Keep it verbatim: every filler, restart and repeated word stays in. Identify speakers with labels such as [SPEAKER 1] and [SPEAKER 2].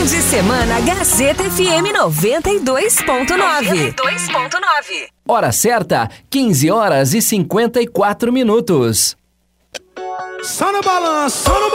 [SPEAKER 1] Fim de semana Gazeta F M noventa e dois ponto nove. noventa e dois ponto nove.
[SPEAKER 2] Hora certa, quinze horas e cinquenta e quatro minutos.
[SPEAKER 3] Só no balanço, só no